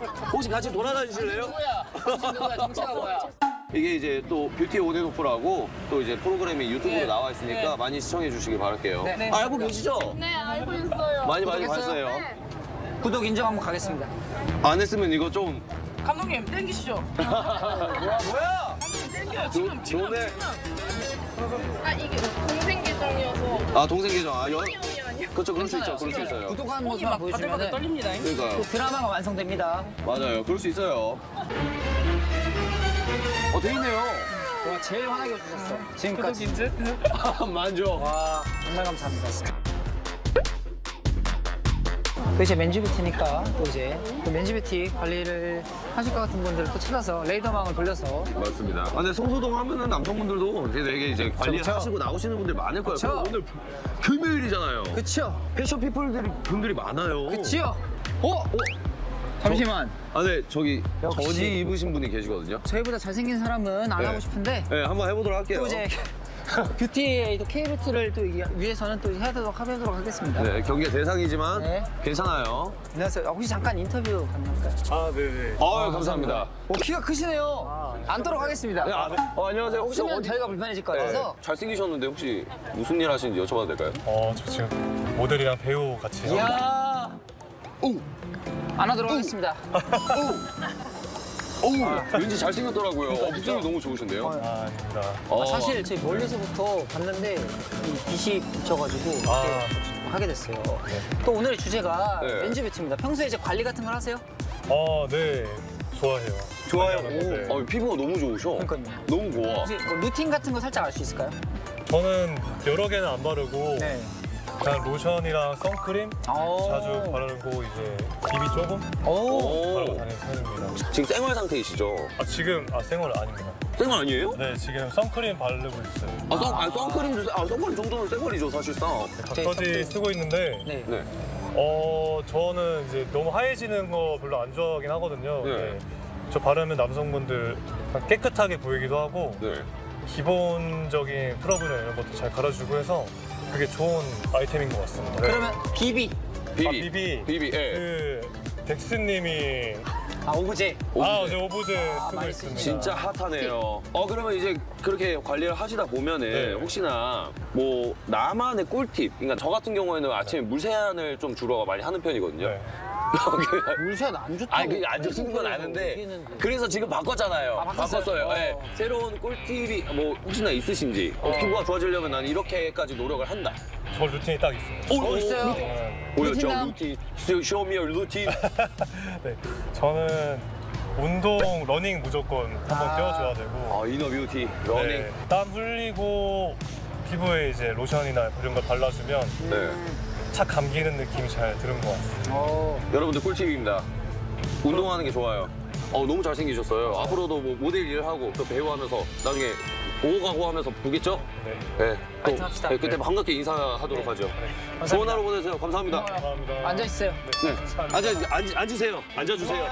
혹시 같이 돌아다니실래요? 누구야? 정체가 뭐야? 이게 이제 또 뷰티 온앤오프라고 또 이제 프로그램이 유튜브로 네. 나와 있으니까 네. 많이 시청해 주시기 바랄게요. 네. 알고 계시죠? 네, 알고 있어요. 많이 구독했어요? 봤어요. 구독 인정 한번 가겠습니다. 안 했으면 이거 좀 감독님 땡기시죠? 뭐야? 땡겨요 좋네. 아, 이게 동생 계정이어서 아 동생 계정. 아 형이 아니야. 그렇죠. 그럴 수 있죠. 그럴 수 있어요. 구독하는 손이 모습만 막 바들바들 보여주면 떨립니다. 그러니까요. 드라마가 완성됩니다. 맞아요. 그럴 수 있어요. 돼 있네요. 와, 제일 환하게 해주셨어. 구독 지금까지. 인증? 만족. 와, 정말 감사합니다. 그 이제 맨즈뷰티니까 또 이제 그 맨즈뷰티 관리를 하실 것 같은 분들을 또 찾아서 레이더망을 돌려서 맞습니다. 아, 근데 성소동 하면은 남성분들도 되게 이제 관리하시고 그쵸. 나오시는 분들 많을 거예요. 그쵸. 그리고 오늘 금요일이잖아요. 그치요? 패션 분들이 많아요. 그치요? 잠시만. 아, 네, 저기 역시. 저지 입으신 분이 계시거든요. 저희보다 잘생긴 사람은 안 네. 하고 싶은데 네, 한번 해보도록 할게요. 또 이제 뷰티의 또 K뷰티를 또 위해서는 또 해보도록 하겠습니다. 네, 경계 대상이지만 네. 괜찮아요. 안녕하세요. 혹시 잠깐 인터뷰 가능할까요? 아 네네. 감사합니다. 오, 키가 크시네요. 앉도록 하겠습니다. 네, 안녕하세요. 혹시 없으면 저희가 불편해질 것 같아서. 잘생기셨는데 혹시 무슨 일 하시는지 여쭤봐도 될까요? 저 지금 모델이랑 배우 같이. 이야. 안아도록 하겠습니다. 왠지 잘생겼더라고요. 목소리 너무 좋으신데요? 아닙니다. 사실 저희 멀리서부터 봤는데 이 빛이 비쳐가지고 이렇게 하게 됐어요. 또 오늘의 주제가 네. 맨즈 뷰티입니다. 평소에 이제 관리 같은 걸 하세요? 네. 좋아해요. 좋아요. 네. 피부가 너무 좋으셔. 그러니까요. 너무 고와. 혹시 뭐 루틴 같은 거 살짝 알 수 있을까요? 저는 여러 개는 안 바르고 네. 그냥 로션이랑 선크림 오. 자주 바르고 이제 비비 조금 오. 바르고 다니는 편입니다. 지금 생활 상태이시죠? 지금 생얼 아닙니다. 생활 아니에요? 네, 지금 선크림 바르고 있어요. 선크림도 선크림 정도는 생활이죠, 사실상. 닥터지 쓰고 있는데 네. 네. 저는 이제 너무 하얘지는 거 별로 안 좋아하긴 하거든요. 네. 네. 저 바르면 남성분들 깨끗하게 보이기도 하고 네. 기본적인 프로브나 이런 것도 잘 갈아주고 해서 그게 좋은 아이템인 것 같습니다. 네. 그러면 비비. 비비, 예. 그 덱스님이 오브제. 제 오브제 쓰고 많이 있습니다. 진짜 핫하네요. 그러면 이제 그렇게 관리를 하시다 보면은 네. 혹시나 뭐 나만의 꿀팁, 그러니까 저 같은 경우에는 아침에 물세안을 좀 주로 많이 하는 편이거든요. 네. 물샷 안 좋다고. 아니, 그게 안 좋은 건 아는데 얘기했는데. 그래서 지금 바꿨잖아요. 바꿨어요? 바꿨어요. 네. 새로운 꿀팁이 뭐 혹시나 있으신지 피부가 좋아지려면 나는 이렇게까지 노력을 한다. 저 루틴이 딱 있습니다. 있어요? 보여줘, 루틴남? 루틴. Show me your 루틴. 네. 저는 운동, 러닝 무조건 한번 떼어줘야 되고 이너 뷰티, 러닝. 네, 땀 흘리고 피부에 이제 로션이나 이런 걸 발라주면 네. 착 감기는 느낌이 잘 드는 것 같습니다. 여러분들 꿀팁입니다. 운동하는 게 좋아요. 너무 잘생기셨어요. 앞으로도 뭐 모델 일을 하고 또 배우 하면서 나중에 보고 가고 하면서 보겠죠? 네. 네. 파이팅 합시다. 그때 네. 반갑게 인사하도록 하죠. 감사합니다. 좋은 하루 보내세요. 감사합니다. 감사합니다. 앉아있어요. 네. 앉으세요. 앉아주세요.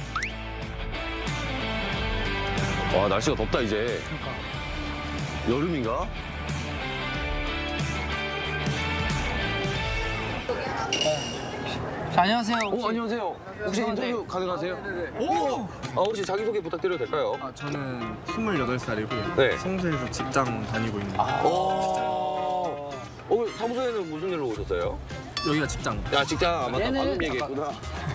와, 날씨가 덥다, 이제. 여름인가? 자, 안녕하세요. 안녕하세요. 혹시 인터뷰 가능하세요? 오! 혹시 자기소개 부탁드려도 될까요? 저는 28살이고 네. 성수에서 직장 다니고 있는 사무소에는 무슨 일로 오셨어요? 여기가 직장. 직장 아마 얘는 방금 얘기했구나.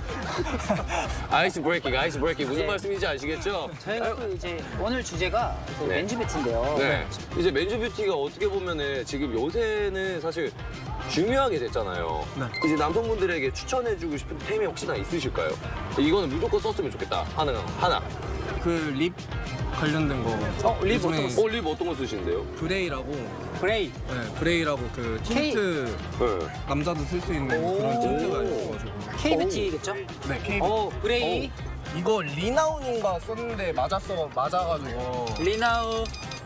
아이스 브레이킹. 무슨 네. 말씀인지 아시겠죠? 저희가 또 이제 오늘 주제가 또 네. 맨즈 뷰티인데요. 네. 이제 맨즈 뷰티가 어떻게 보면은 지금 요새는 사실 중요하게 됐잖아요. 네. 이제 남성분들에게 추천해주고 싶은 템이 혹시나 있으실까요? 이거는 무조건 썼으면 좋겠다. 하나. 그 립 관련된 거. 립 요즘에 어떤 거 립 어떤 거 쓰시는데요? 브레이라고. 브레이. 네, 브레이라고 그 틴트 네. 남자도 쓸 수 있는 그런 틴트가 있어가지고. K뷰티겠죠? 네, K. 브레이. 이거 리나운인가 썼는데 맞아가지고. 리나우.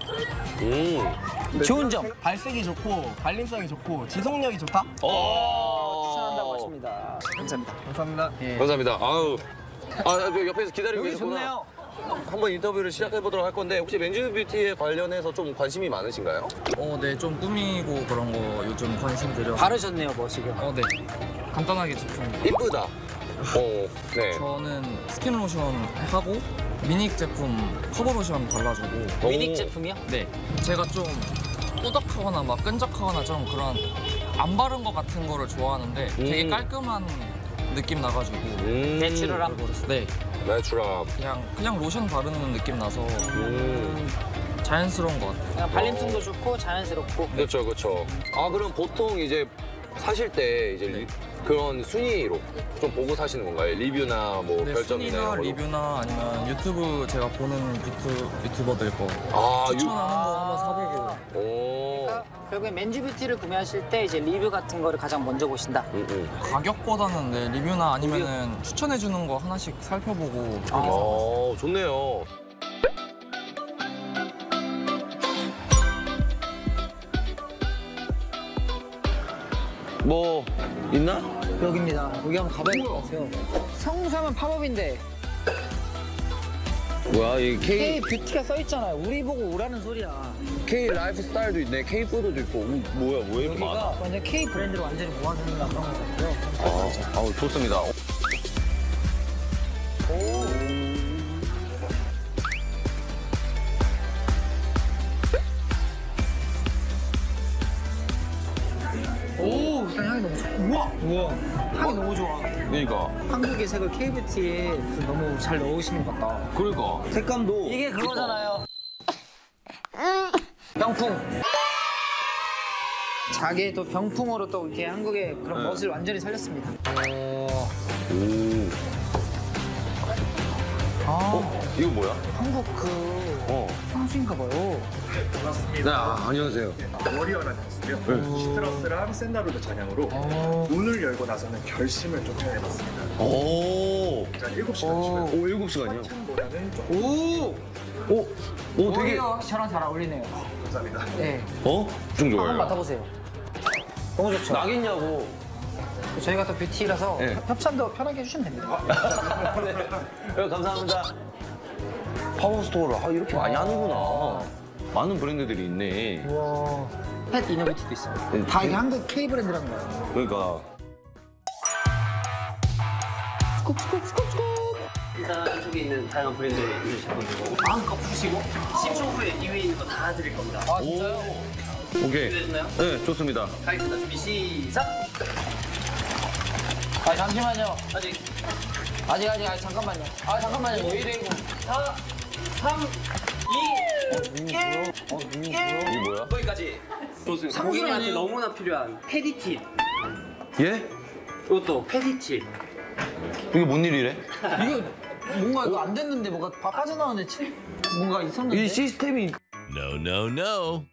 음. 좋은 점. 발색이 좋고 발림성이 좋고 지속력이 좋다. 추천한다고 하십니다. 감사합니다. 감사합니다. 예. 감사합니다. 저 옆에서 기다리고 여기 계셨구나. 좋네요. 한번 인터뷰를 시작해보도록 할 건데 혹시 맨즈 뷰티에 관련해서 좀 관심이 많으신가요? 네, 좀 꾸미고 그런 거 요즘 관심 들여. 바르셨네요, 뭐 지금. 네. 간단하게 제품. 이쁘다. 네. 저는 스킨 로션 하고 미닉 제품 커버 로션 발라주고. 미닉 제품이요? 네. 제가 좀 꾸덕하거나 막 끈적하거나 좀 그런 안 바른 것 같은 거를 좋아하는데 되게 깔끔한 느낌 나가지고. 내추럴함. 네. 내추럴. 그냥 로션 바르는 느낌 나서 자연스러운 것 같아요. 그냥 발림성도 좋고 자연스럽고. 그렇죠, 그렇죠. 아, 그럼 보통 이제 사실 때 이제 그런 순위로 좀 보고 사시는 건가요? 리뷰나 뭐 네, 별점이나 순위나 이런 걸로? 리뷰나 아니면 유튜브 제가 보는 유튜버들 거 아, 추천하는 거 한번 사보고. 오. 그러니까 결국에 맨즈뷰티를 구매하실 때 이제 리뷰 같은 거를 가장 먼저 보신다. 가격보다는 네, 리뷰나 아니면은 추천해주는 거 하나씩 살펴보고 그렇게 사봤어요. 좋네요. 뭐 있나? 여기입니다. 여기 한번 가봐야 될 것 같아요. 성수하면 팝업인데 뭐야, 이 K 뷰티가 써 있잖아요. 우리 보고 오라는 소리야. K 라이프 스타일도 있네, K 푸드도 있고. 뭐야, 뭐 이렇게 많아? 여기가 완전 K 브랜드로 완전히 모아놓는 그런 것 같고요. 좋습니다. 오, 일단 향이 너무 좋아. 우와. 향이 너무 좋아. 그러니까. 한국의 색을 K뷰티에 너무 잘 넣으시는 것 같다. 그러니까. 색감도. 이게 그거잖아요. 병풍. 자기의 또 병풍으로 또 이렇게 한국의 그런 멋을 완전히 살렸습니다. 이거 뭐야? 한국 그 향수인가 봐요. 네, 안녕하세요. 워리어라는 향수고요. 시트러스랑 샌다루드 잔향으로 문을 열고 나서는 결심을 좀 해봤습니다. 오. 일단 7시간 쉬고요. 7시간이요? 찬보다는 좀 오, 되게. 저랑 잘 어울리네요. 감사합니다. 네. 엄청 한번 좋아요. 맡아보세요. 너무 좋죠. 나겠냐고. 저희가 또 뷰티라서 네. 협찬도 편하게 해주시면 됩니다. 네, 감사합니다. 파워 스토어를 이렇게 많이 하는구나. 많은 브랜드들이 있네. 우와. 펫 이너뷰티도 있어요. 네, 다 이게 한국 K 브랜드라는 거예요. 그러니까. 일단 안쪽에 있는 다양한 브랜드의 제품들고 마음껏 푸시고 10초 후에 이외에 있는 거 다 드릴 겁니다. 아 진짜요? 오케이. 준비되셨나요? 네, 좋습니다. 가겠습니다. 준비 시작! 아 잠시만요. 아직 잠깐만요. 아 잠깐만요. 왜 이래 이거? 4, 3, 2, 1 이게 뭐야? 거기까지. 좋습니다. 고객님한테 너무나 필요한 페디팁. 예? 이것도 페디팁. 이게 뭔 일이래? 이거 뭔가 이거 안 됐는데 뭐가 빠져나오는데 뭔가 있었는데? 이 시스템이. No, no, no.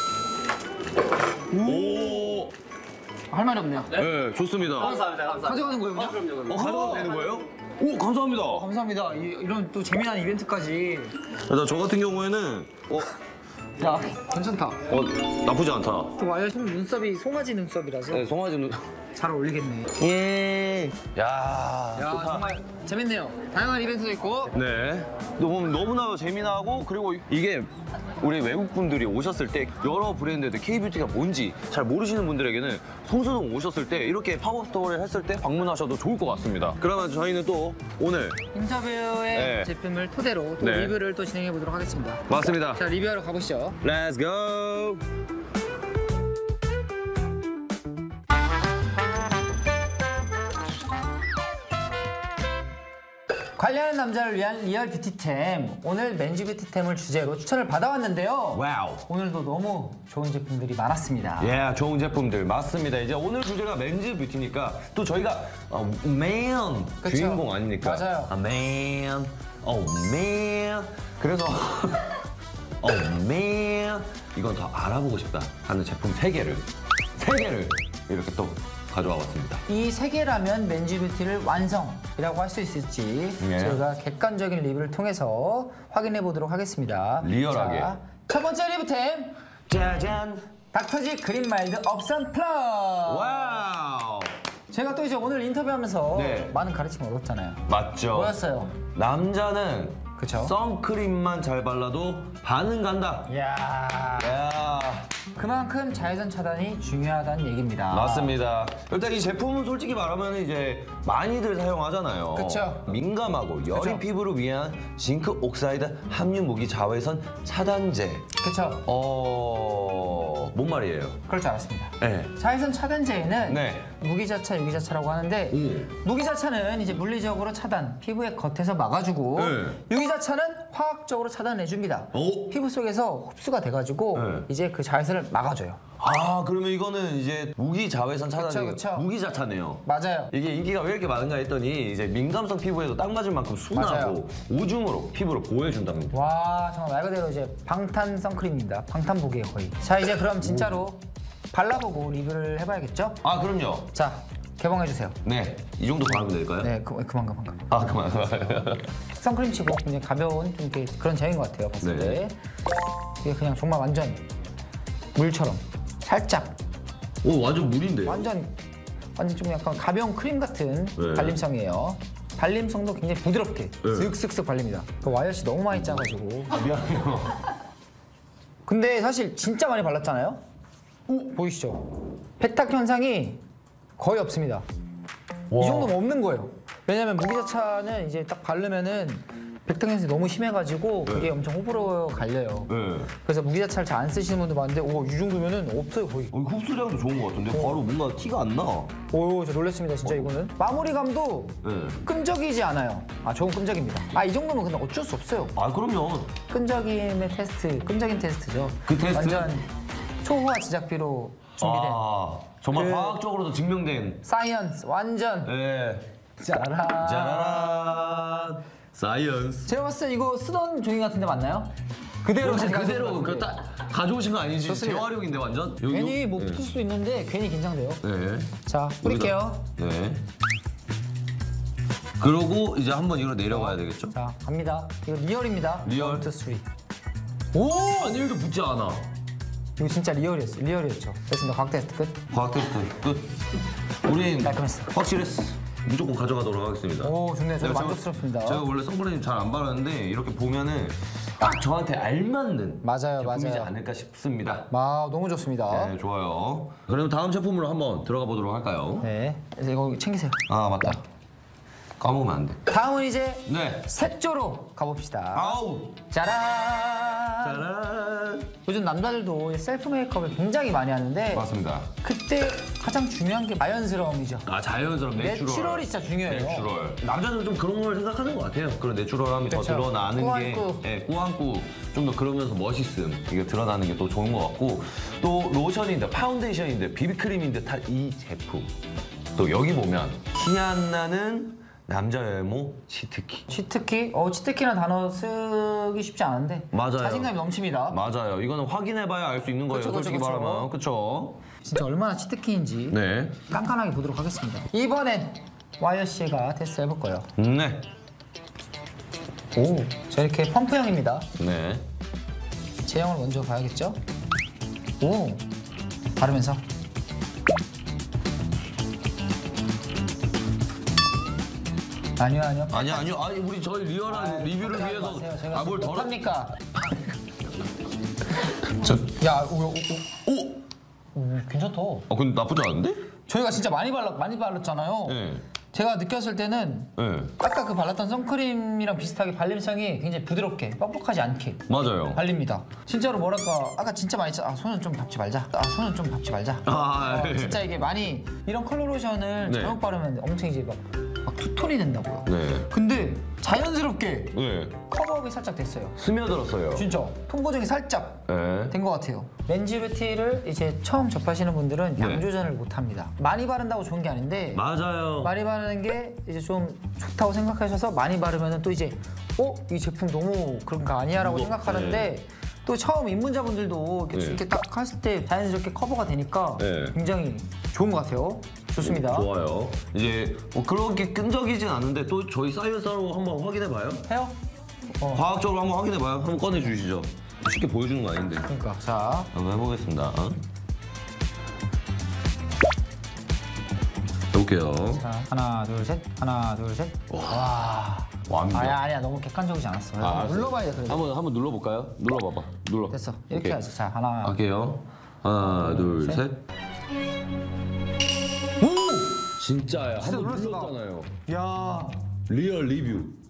오. 할 말이 없네요. 네, 좋습니다. 감사합니다. 가져가는 거예요 그냥? 그럼요. 가져가도 되는 거예요? 오, 감사합니다. 감사합니다. 이런 또 재미난 이벤트까지. 일단 저 같은 경우에는 야 괜찮다. 나쁘지 않다. 또 와이어신 눈썹이 송아지 눈썹이라서 네, 송아지 눈. 잘 어울리겠네. 예. 야, 야 좋다. 정말 재밌네요. 다양한 이벤트도 있고. 네. 너무나 재미나고 그리고 이게 우리 외국 분들이 오셨을 때 여러 브랜드들 K뷰티가 뭔지 잘 모르시는 분들에게는 성수동 오셨을 때 이렇게 팝업 스토어를 했을 때 방문하셔도 좋을 것 같습니다. 그러면 저희는 또 오늘 인터뷰의 네. 제품을 토대로 또 네. 리뷰를 또 진행해 보도록 하겠습니다. 맞습니다. 자 리뷰하러 가보시죠. Let's go. 관리하는 남자를 위한 리얼 뷰티템. 오늘 맨즈 뷰티템을 주제로 추천을 받아왔는데요. 와우. 오늘도 너무 좋은 제품들이 많았습니다. 예, 좋은 제품들 맞습니다. 이제 오늘 주제가 맨즈 뷰티니까 또 저희가 man 그쵸. 주인공 아닙니까? 맞아요. man, man. 그래서 man 이건 더 알아보고 싶다 하는 제품 3개를 이렇게 또 가져와 봤습니다. 이 세 개라면 맨즈 뷰티를 완성이라고 할 수 있을지 예. 저희가 객관적인 리뷰를 통해서 확인해 보도록 하겠습니다. 리얼하게. 자, 첫 번째 리뷰템 짜잔. 닥터지 그린 마일드 업선 플러스. 와우. 제가 또 이제 오늘 인터뷰하면서 네. 많은 가르침을 얻었잖아요. 맞죠? 뭐였어요? 남자는 그쵸? 선크림만 잘 발라도 반은 간다. 이야. 야. 그만큼 자외선 차단이 중요하다는 얘기입니다. 맞습니다. 일단 이 제품은 솔직히 말하면 이제 많이들 사용하잖아요. 그쵸. 민감하고 여린 그쵸. 피부를 위한 징크 옥사이드 함유 무기 자외선 차단제. 그쵸? 뭔 말이에요? 그럴 줄 알았습니다. 네. 자외선 차단제에는 네. 무기자차, 유기자차라고 하는데 무기자차는 이제 물리적으로 차단, 피부의 겉에서 막아주고 네. 유기자차는 화학적으로 차단해줍니다. 오. 피부 속에서 흡수가 돼가지고 네. 이제 그 자외선을 막아줘요. 아, 그러면 이거는 이제 무기 자외선 차단제. 그쵸. 무기자차네요. 맞아요. 이게 인기가 왜 이렇게 많은가 했더니 이제 민감성 피부에도 딱 맞을 만큼 순하고 맞아요. 오줌으로 피부를 보호해준답니다. 와, 정말 말 그대로 이제 방탄 선크림입니다. 방탄복이에요, 거의. 자, 이제 그럼 진짜로 발라보고 리뷰를 해봐야겠죠? 아, 그럼요. 자, 개봉해주세요. 네, 이 정도 바르면 될까요? 네, 그만. 아, 그만. 선크림 치고 굉장히 가벼운 좀 이렇게 그런 제형인 것 같아요, 봤을 네. 때. 이게 그냥 정말 완전 물처럼 살짝 오, 완전 물인데요? 완전 좀 약간 가벼운 크림 같은 네. 발림성이에요. 발림성도 굉장히 부드럽게 슥슥슥 발립니다. 그 와이어시 너무 많이 짜가지고. 미안해요. 근데 사실 진짜 많이 발랐잖아요. 보이시죠? 백탁 현상이 거의 없습니다. 이 정도면 없는 거예요. 왜냐면 무기자차는 이제 딱 바르면은 백탁 현상이 너무 심해가지고 그게 엄청 호불호 갈려요. 네. 그래서 무기자차를 잘 안 쓰시는 분들 많은데 이 정도면은 없어요 거의. 흡수량도 좋은 것 같은데 바로 뭔가 티가 안 나. 오, 저 놀랐습니다 진짜 이거는. 마무리감도 네. 끈적이지 않아요. 저건 끈적입니다. 이 정도면 근데 어쩔 수 없어요. 아, 그럼요. 끈적임의 테스트, 끈적임 테스트죠. 그 테스트? 완전 초호화 제작비로 준비된 정말 그- 과학적으로도 증명된. 사이언스 완전 네. 짜라란. 짜라란. 사이언스. 제가 봤을 때 이거 쓰던 종이 같은데 맞나요? 그대로 혹시 가져온 그대로 것 그 같은데. 딱 가져오신 거 아니지? 좋습니다. 재활용인데 완전? 괜히 뭐 붙을 수도 있는데 괜히 긴장돼요. 네. 자, 뿌릴게요. 네. 그러고 이제 한번 이거 내려가야 되겠죠? 자, 갑니다. 이거 리얼입니다. 리얼. 1, 2, 3. 오! 아니, 이렇게 붙지 않아. 이거 진짜 리얼이었죠. 됐습니다. 과학 테스트 끝. 과학 테스트 끝. 우린 깔끔했어. 확실했어. 무조건 가져가도록 하겠습니다. 오, 좋네요. 저도 제가- 만족스럽습니다. 제가 원래 선크림 잘 안 바르는데 이렇게 보면은 딱 저한테 알맞는 맞아요, 제품이지 맞아요. 않을까 싶습니다. 너무 좋습니다. 네, 좋아요. 그럼 다음 제품으로 한번 들어가 보도록 할까요? 네. 그래서 이거 챙기세요. 아, 맞다. 까먹으면 안 돼. 다음은 이제 네. 색조로 가봅시다. 아우! 짜란! 짜란! 요즘 남자들도 셀프 메이크업을 굉장히 많이 하는데 맞습니다. 그때 가장 중요한 게 자연스러움이죠. 아, 자연스러운 내추럴. 내추럴이 진짜 중요해요. 내추럴. 남자는 좀 그런 걸 생각하는 것 같아요. 그런 내추럴함이 더 그쵸. 드러나는 게 꾸안꾸. 꾸안꾸 좀 더 그러면서 멋있음 이게 드러나는 게 또 좋은 것 같고 또 로션인데 파운데이션인데 비비크림인데 다 이 제품 또 여기 보면 티 안 나는 남자 외모 치트키. 치트키? 치트키라는 단어 쓰기 쉽지 않은데 맞아요. 자신감이 넘칩니다. 맞아요. 이거는 확인해봐야 알 수 있는 거예요. 그쵸, 솔직히 그쵸. 말하면. 그쵸? 진짜 얼마나 치트키인지 네. 깐깐하게 보도록 하겠습니다. 이번엔 와이어 씨가 테스트 해볼 거예요. 네. 오, 저 이렇게 펌프형입니다. 네. 제형을 먼저 봐야겠죠? 오, 바르면서. 아니요. 아니요. 아니 우리 저희 리얼한 리뷰를 위해서 제가 뭘 덜어. 못합니까? 저, 야, 오! 괜찮다. 근데 나쁘지 않은데? 저희가 진짜 많이 발랐잖아요. 네. 제가 느꼈을 때는 네. 아까 그 발랐던 선크림이랑 비슷하게 발림성이 굉장히 부드럽게 뻑뻑하지 않게 맞아요. 발립니다. 진짜로 뭐랄까 아까 진짜 많이 손은 좀 밟지 말자. 네. 진짜 이게 많이 이런 컬러 로션을 네. 잘못 바르면 엄청 이제 막 투톤이 된다고요. 네. 근데 자연스럽게 네. 커버업이 살짝 됐어요. 스며들었어요. 진짜 톤 보정이 살짝 네. 된 것 같아요. 렌즈 뷰티를 이제 처음 접하시는 분들은 양 네. 조절을 못 합니다. 많이 바른다고 좋은 게 아닌데 맞아요. 많이 바르는 게 이제 좀 좋다고 생각하셔서 많이 바르면 또 이제 이 제품 너무 그런 거 아니야라고 이거, 생각하는데 또 처음 입문자분들도 이렇게, 네. 이렇게 딱 했을 때 자연스럽게 커버가 되니까 네. 굉장히 좋은 것 같아요. 좋습니다. 좋아요. 이제 뭐 그렇게 끈적이진 않은데 또 저희 사이언스로 한번 확인해봐요. 해요? 과학적으로 한번 확인해봐요. 한번 꺼내주시죠. 쉽게 보여주는 거 아닌데. 그러니까 자 한번 해보겠습니다. 해볼게요. 자, 하나 둘 셋 와. 완벽. 아니야 너무 객관적이지 않았어. 알았어요. 눌러봐야 돼 그래도. 한번 눌러볼까요? 눌러봐봐. 눌러. 됐어. 이렇게 오케이. 해야지. 자 하나 할게요. 하나, 둘, 셋. 오! 진짜야. 진짜 한번 놀랐어, 나. 눌렀잖아요. 야. 리얼 리뷰.